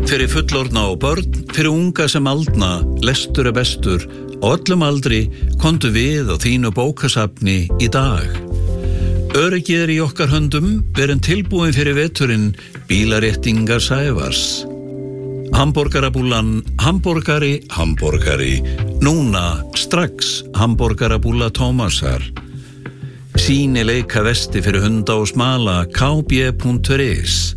Fyrir fullorðna og börn, fyrir unga sem aldna, lestur bestur, á öllum aldri, komdu við á þínu bókasafni í dag. Öryggið í okkar höndum, verum tilbúin fyrir veturinn, bílaréttingar Sævars. Hamborgarabúlan, hamborgari, núna, strax, hamborgarabúla Tómasar. Sýni leika vesti fyrir hunda og smala, kb.is.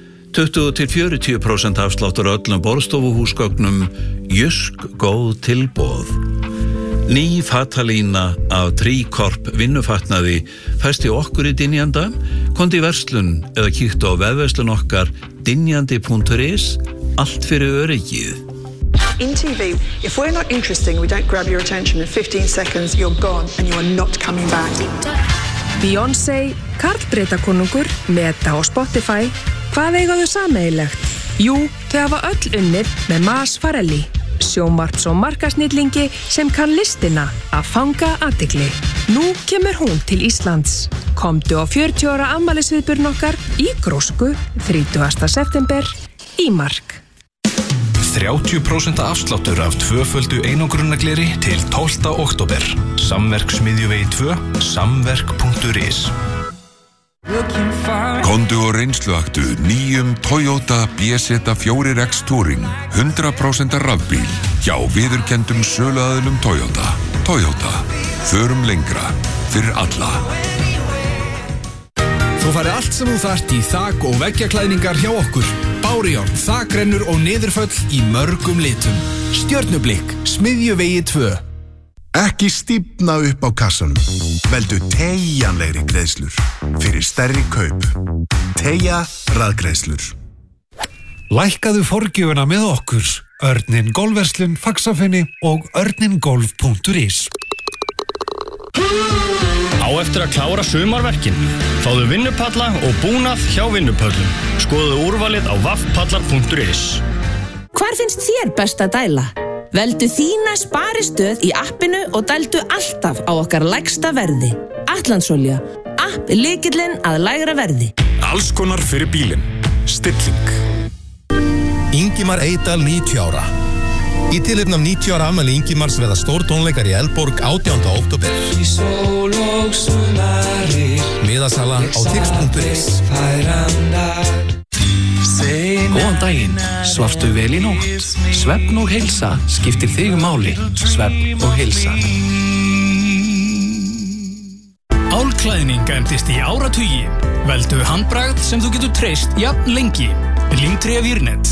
20-40% afsláttur öllum borðstofuhúsgögnum, Jysk góð tilboð. Ný fatalína af Tríkorp vinnufatnaði fæst í okkur í Dynjanda, komdu í verslun eða kíktu á vefverslun okkar dynjandi.is, allt fyrir öryggið. In TV, if we're not interesting, we don't grab your attention in 15 seconds, you're gone and you are not coming back. Beyoncé, Karl Bretakonungur, Meta og Spotify, hvað eiga þau sameiginlegt? Jú, þau hafa öll unnið með Mas Farelli, sjónvarps- og markasnillingi sem kann listina að fanga athygli. Nú kemur hún til Íslands. Komdu á 40 ára afmælisviðburinn okkar í Grósku, 30. september, í Mark. 30% afsláttur af tvöföldu einangrunargleri til 12. október. Samverk Smiðjuvegi 2, samverk.is. Komdu og reynsluaktu nýjum Toyota BZ4X Touring 100% rafbíl hjá viðurkenndum söluaðilum Toyota. Toyota, förum lengra fyrir alla. Þú færði allt sem þú þarft í þak- og veggjaklæðningar hjá okkur. Bárujárn, þakrennur og niðurföll í mörgum litum. Stjörnublikk, Smiðjuvegi 2. Ekki stífna upp á kassanum. Veldu teygjanlegri greiðslur fyrir stærri kaup. Teygja raðgreiðslur. Lækkaðu forgjöfuna með okkur. Örnin Golfverslun, Faxafinni og örningolf.is. Á eftir að klára sumarverkin. Fáðu vinnupalla og búnað hjá vinnupöllum. Skoðu úrvalið á vaffpallar.is. Hvar finnst þér best að dæla? Veldu þína sparistöð í appinu og dældu alltaf á okkar lægsta verði. Atlantsolía. App er lykillinn að lægra verði. Alls konar fyrir bílinn. Stilling. Ingimar Eydal 90 ára. Í tilefni af 90 ára afmæli Ingimars verða stórtónleikar í Eldborg 18. október. Miðasala á tix.is. Góðan daginn, svafstu vel í nótt? Svefn og heilsa skiptir þig máli. Svefn og heilsa. Álklæðning endist í áratugi. Veldu handbragð sem þú getur treyst jafn lengi. Limtrea Vírnet.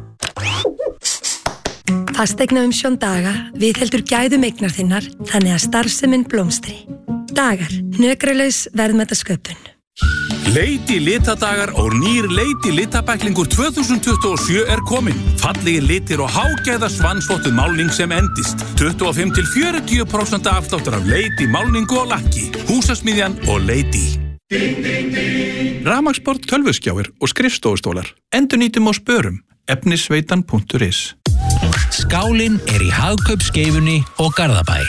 Fasteignaumsjón Daga viðheldur gæðum eignar þinnar þannig að starfsemin blómstri. Dagar, hnökralaus verðmætasköpun. Lady litadagar og nýr Lady litabæklingur 2027 er kominn. Fallegir litir og hágæða svansvottuð málning sem endist. 25-40% afsláttur af Lady málningu og lakki. Húsasmiðjan og Lady. Rafmagnsborð, tölvuskjáir og skrifstofustólar. Endurnýtum og spörum. Efnisveitan.is. Skálinn er í Hagkaupsskeifunni og Garðabæ.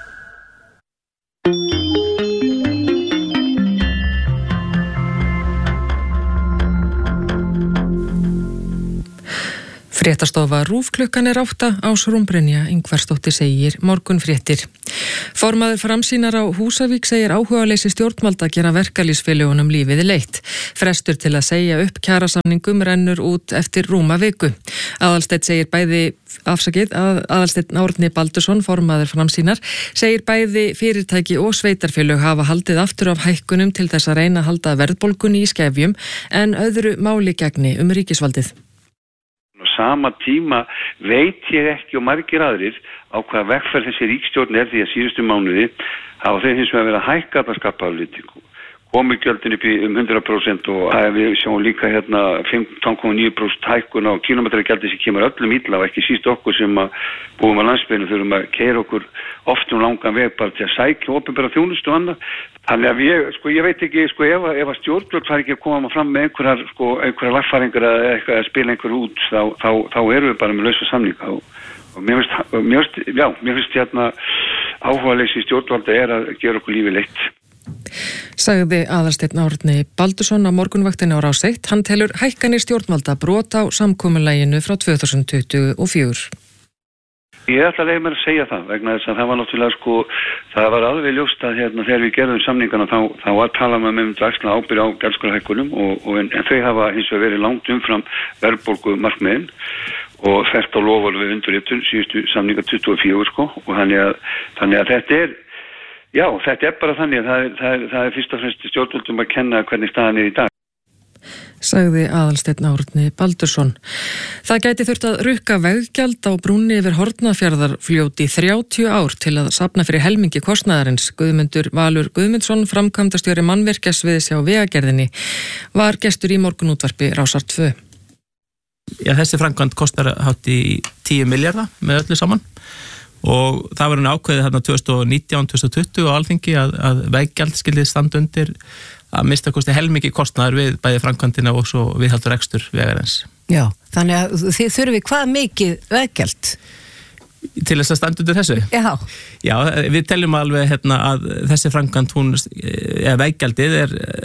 Fréttastofa RÚV klukkan er 8, Ásrún Brynja Ingvarsdóttir segir morgunfréttir. Formaður Framsýnar á Húsavík segir áhugaleysi stjórnvalda að gera verkalýðsfélögunum lífið leitt. Frestur til að segja upp kjarasamningum rennur út eftir rúma viku. Aðalsteinn Árni Baldursson, formaður Framsýnar, segir bæði fyrirtæki og sveitarfélög hafa haldið aftur af hækkunum til þess að reyna að halda verðbólgunni í skefjum en öðru máli gegni ríkisvaldið. Á sama tíma veit ég ekki og margir aðrir á hvaða vegferð þessi ríkisstjórn er því að síðustu mánuði hafa þeir hins vegar verið að hækka alla skapaafléttingu. Komugjöldin upp í 100% og við sjáum líka 15,9% hækkun á kílómetragjaldi sem kemur öllum illa og ekki síst okkur sem búum á landsbyggðinni þurfum að keyra okkur oft langan veg bara til að sækja opinbera þjónustu og annað. Þannig að ég veit ekki, ef að stjórnvöld fari ekki að koma fram með einhverjar lagfæringar eða eitthvað að spila einhver út, þá erum við bara með lausa samninga. Og mér finnst áhugaleysi stjórnvalda er að gera okkur lífið leitt. Sagði Aðalsteinn Árni Baldursson á morgunvaktinni á Rás 1. Hann telur hækkanir stjórnvalda brot á samkomulaginu frá 2024. Ég ætla að leiða mér að segja það vegna þess að það var náttúrulega það var alveg ljóst að þegar við gerðum samningana þá var talað um dragsla ábyrgð á gjaldskrárhækkunum en þau hafa hins vegar verið langt umfram verðbólgu markmiðin og þvert á loforð við undirritun síðustu samninga 24 og þannig að þetta er bara þannig að það er fyrst og fremst stjórnvöldum að kenna hvernig staðan er í dag. Sagði Aðalsteinn Árni Baldursson. Það gæti þurft að rukka veggjald á brúnni yfir Hornafjarðarfljóti 30 ár til að safna fyrir helmingi kostnaðarins. Guðmundur Valur Guðmundsson, framkvæmdastjóri mannvirkjasviðs hjá Vegagerðinni, var gestur í morgunútvarpi Rásar 2. Já, þessi framkvæmd kostar hátt í 10 milljarða með öllu saman og það var ákveðið þarna 2019-2020 á Alþingi að veggjald skyldi standa undir að mista kosti helmingi kostnaðar við bæði framkvæmdina og svo viðhaldur rekstur vegarins. Já, þannig að þið þurfi hvað mikið veggjald? Til þess að standa undir þessu? Já, við teljum alveg að þessi framkvæmd, veggjaldið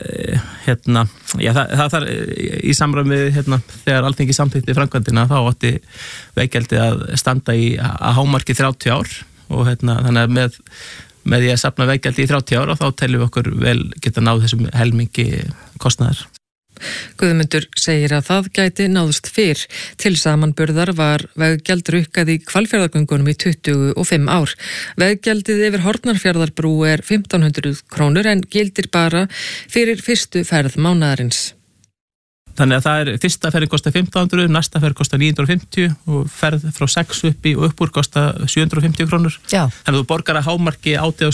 það þarf í samræmi þegar Alþingi samþykkti framkvæmdina þá átti veggjaldið að standa í að hámarki 30 ár og þannig að með því að safna veggjald í 30 ára og þá teljum við okkur vel geta náð þessum helmingi kostnaðar. Guðmundur segir að það gæti náðust fyrr. Til samanburðar var veggjald rukkað í Hvalfjarðargöngunum í 25 ár. Veggjaldið yfir Hornafjarðarbrú er 1.500 krónur en gildir bara fyrir fyrstu ferð mánaðarins. Þannig að það er fyrsta ferðin kostar 1.500, næsta ferð kostar 950 og ferð frá 6 uppi og uppúr kostar 750 krónur. Já. Þannig að þú borgar að hámarki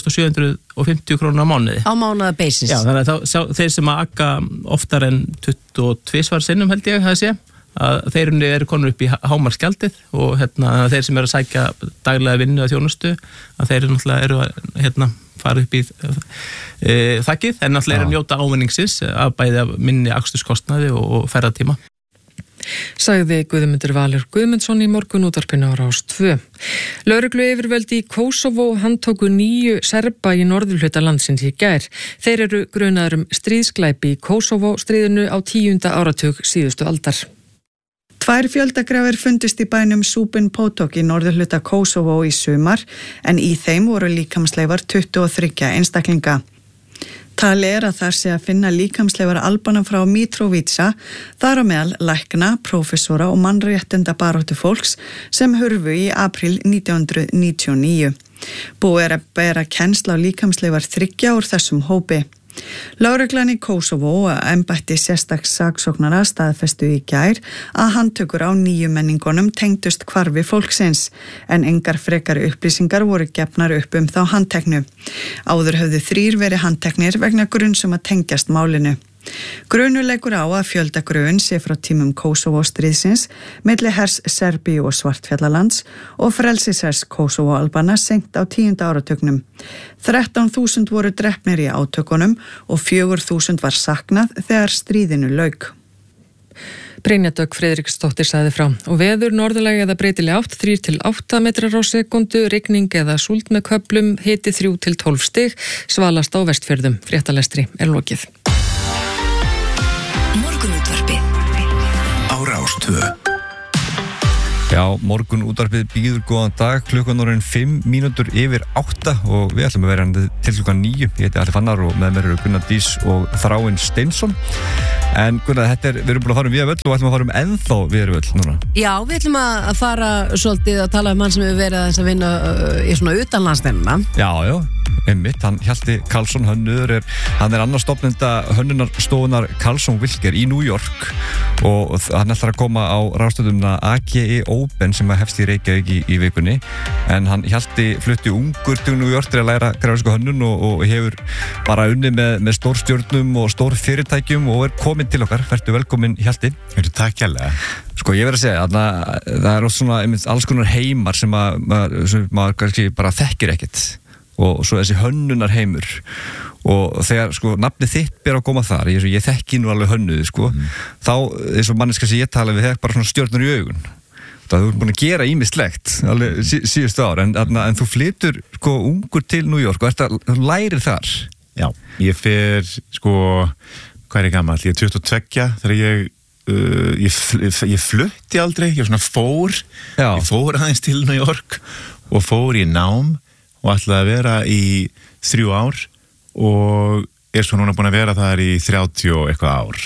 8.750 krónur á mánuði. Á mánaðabasis. Já, þannig að þeir sem að akka oftar en 22 sinnum held ég að sé, að þeir eru konur upp í hámarksgjaldið og þeir sem eru að sækja daglega vinnu að þjónustu, að þeir náttúrulega eru að fara upp í þakkið, en náttúrulega eru að njóta ávinningsins að bæði af minni aksturskostnaði og ferðatíma. Sagði Guðmundur Valur Guðmundsson í morgunútvarpinu á Rás 2. Lögreglu yfirvöld í Kosovo handtóku 9 serba í norðurhluta landsins í gær. Þeir eru grunaðir stríðsglæpi í Kosovo stríðinu á 10. áratug síðustu aldar. 2 fjöldagrafir fundust í bænum Súbin Potok í norðurhluta Kosovo í sumar en í þeim voru líkamsleifar 23 einstaklinga. Talið er að þar sé að finna líkamsleifar Albana frá Mitrovica, þar á meðal lækna, prófessora og mannréttinda baráttu fólks sem hurfu í apríl 1999. Búið er að bera kennsl á líkamsleifar 3 úr þessum hópi. Lögreglan í Kosovo og embætti sérstaks saksóknara staðfestu í gær að handtökur á 9 menningunum tengdust hvarfi fólksins en engar frekari upplýsingar voru gefnar upp þá handteknu. Áður höfðu 3 verið handteknir vegna gruns að tengjast málinu. Grunur leggur á að fjöldagröfun sé frá tímum Kosovo stríðsins milli hers Serbíu og Svartfjallalands og frelsishers Kosovo Albana seint á 10. áratugnum. 13.000 voru drepnir í átökunum og 4.000 var saknað þegar stríðinu lauk. Brynja Dögg Friðriksdóttir sagði frá og veður norðlæg eða breytileg átt 3 til 8 metrar á sekundu, rigning eða súld með köflum, hiti 3 til 12 stig, svalast á Vestfjörðum. Fréttalestri er lokið. Á Rás 2. Já, morgunútvarpið býður góðan dag, klukkan orðin 5 mínútur yfir 8 og við ætlum að vera til klukkan 9. Ég heiti Alli Fannar og með mér eru Gunnar Dís og Þráinn Steinsson. En Gunnar, við erum búin að fara Víðavöll og ætlum að fara ennþá Víðavöll núna. Já, við ætlum að fara svolítið að tala mann sem hefur verið að vinna í svona utanlandsstemmuna. Já, einmitt, hann Hjalti Karlsson hönnur hann er annars stofnenda hönnunarstofunar Karlsson Wilker í New York og hann ætlar að koma á ráðstöðumna AGE Open sem hefst í Reykjavík í vikunni en hann Hjalti flutti ungur til New York til að læra grafíska hönnun og hefur bara unnið með stórstjörnum og stór fyrirtækjum og er komin til okkar. Vertu velkomin Hjalti. Takk hérlega. Sko ég verð að segja það er oft svona alls konar heimar sem maður kannski bara þekkir ekkert og svo þessi hönnunar heimur og þegar sko nafnið þitt ber að koma þar ég þekki nú alveg hönnuði sko þá eins og manneska sem ég tala við þekk bara svona stjörnur í augun þú ert búin að gera ýmislegt alveg síðustu ár en þú flytur sko ungur til New York og þú lærir þar Já, ég fer hvað er ég gamall? Ég er 22 þegar ég flutti aldrei, ég ég fór aðeins til New York og fór í nám og ætlaði að vera í 3 ár og er svo núna búin að vera þar í 30 og eitthvað ár.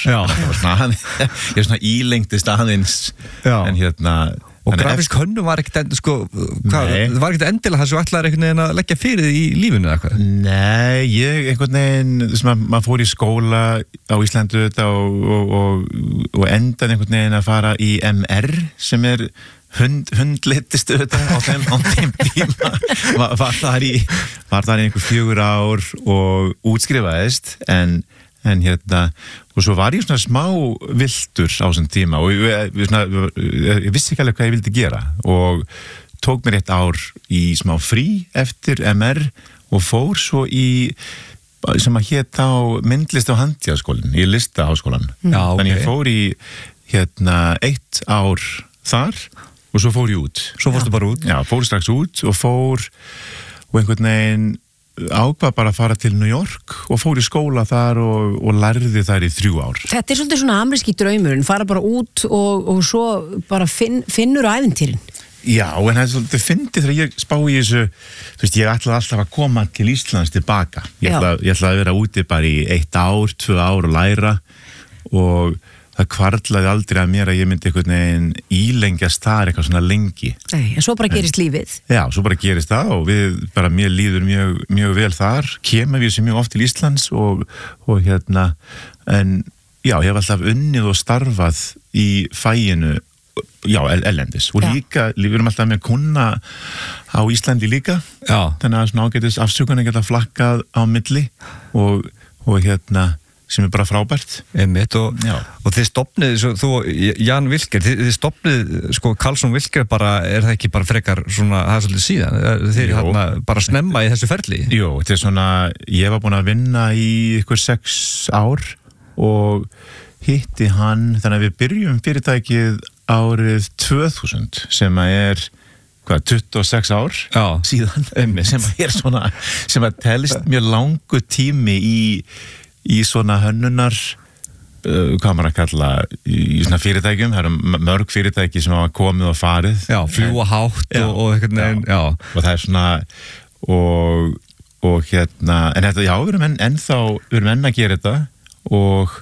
Ég er svona ílengdist aðeins en Og grafísk hönnun var ekkert það var ekkert endilega það sem ætlaði einhvern veginn að leggja fyrir þið í lífinu eða eitthvað? Nei, ég einhvern veginn, maður fór í skóla á Íslandu og endaði einhvern veginn að fara í MR sem er hundlittist auðvitað á þeim tíma var þar í einhver 4 ár og útskrifaðist en og svo var ég svona smá viltur á þessum tíma og ég vissi ekki alveg hvað ég vildi gera og tók mér 1 ár í smá frí eftir MR og fór svo í sem að hét á myndlist á handíðaskólinn, í listaháskólan. Þannig ég fór í 1 ár þar og svo fór ég út. Svo fórstu bara út? Já, fór strax út og einhvern veginn ákvað bara að fara til New York og fór í skóla þar og lærði þar í 3 ár. Þetta er svolítið svona ameríski draumurinn, fara bara út og svo bara finnur ævintýrin. Já, en það er svolítið fyndið þegar ég spá í þessu, ég ætlaði alltaf að koma til Íslands tilbaka. Ég ætlaði að vera úti bara í 1 ár, 2 ár og læra og það kvarlaði aldrei að mér að ég myndi einhvern veginn ílengjast þar eitthvað svona lengi. Nei, en svo bara gerist lífið. Já, svo bara gerist það og mér líður mjög vel þar, kemur við sem mjög oft til Íslands og en já, ég hef alltaf unnið og starfað í faginu, ellendis og líka, við erum alltaf með kuna á Íslandi líka, þannig að svona ágætis afsökunar geta flakkað á milli og sem er bara frábært. Einmitt og þið stofnið, þú Jan Wilker, þið stofnið Karlsson Wilker bara, er það ekki bara frekar svona, það er svolítið síðan, þið bara snemma í þessu ferli? Jú, þetta er svona, ég var búin að vinna í ykkur 6 ár og hitti hann, þannig að við byrjum fyrirtækið árið 2000 sem að er 26 ár síðan, sem að er svona, sem að telst mjög langu tími í svona hönnunar hvað maður að kalla í svona fyrirtækjum, það eru mörg fyrirtæki sem hafa komið og farið fljúga hátt og einhvern veginn og það er svona og en þetta, við erum enn að gera þetta og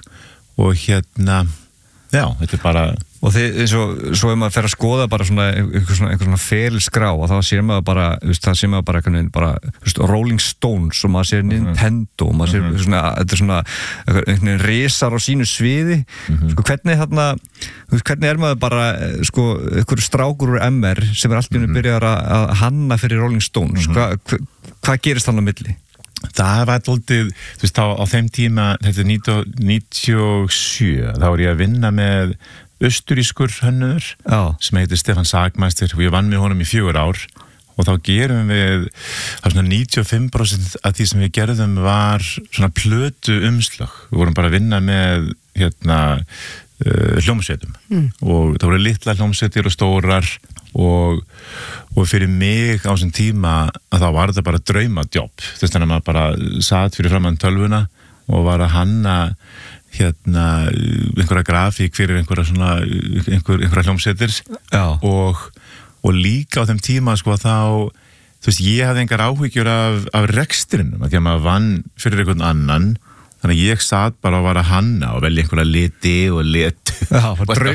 þetta er bara og þið, svo maður fer að skoða bara svona einhver svona ferilskrá og þá sér maður bara, það sér maður bara einhvern veginn bara Rolling Stones og maður sér Nintendo og maður sér svona, þetta er svona einhvern veginn risar á sínu sviði hvernig er maður bara einhver strákur úr MR sem er alltaf byrjar að hanna fyrir Rolling Stones, hvað gerist hann á milli? Það var alltaf, á þeim tíma, þetta er 97, þá er ég að vinna með austurískur hönnur sem heitir Stefan Sagmeister og ég vann með honum í 4 ár og þá gerum við, það er svona 95% af því sem við gerðum var svona plötu umslag, við vorum bara að vinna með hljómsveitum og það voru litla hljómsveitir og stórar og fyrir mig á þessum tíma að þá var þetta bara draumadjobb, þess vegna maður bara satt fyrir framan tölvuna og var að hanna einhverja grafík fyrir einhverja hljómsveitir og líka á þeim tíma þá, ég hafði engar áhyggjur af rekstrinum, að því að maður vann fyrir einhvern annan, þannig að ég satt bara og var að hanna og velja einhverja liti og letu